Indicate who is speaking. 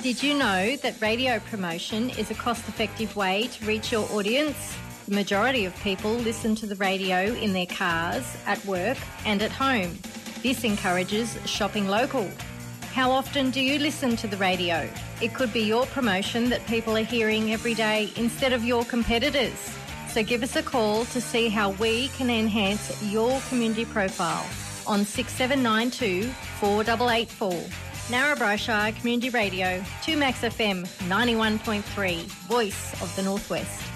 Speaker 1: Did you know that radio promotion is a cost-effective way to reach your audience? The majority of people listen to the radio in their cars, at work and at home. This encourages shopping local. How often do you listen to the radio? It could be your promotion that people are hearing every day instead of your competitors. So give us a call to see how we can enhance your community profile on 6792 4884. Narrabri Shire Community Radio, 2Max FM 91.3, Voice of the Northwest.